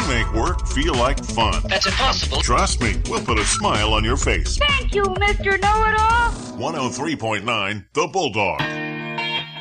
make work feel like fun. That's impossible. Trust me, we'll put a smile on your face. Thank you, Mr. Know-It-All. 103.9 The Bulldog.